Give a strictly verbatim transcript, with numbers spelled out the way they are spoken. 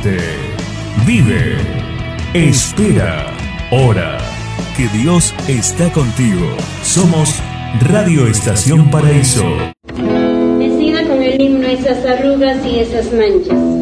Siente, vive, espera, ora, que Dios está contigo. Somos Radio Estación Paraíso. Decida con el himno esas arrugas y esas manchas.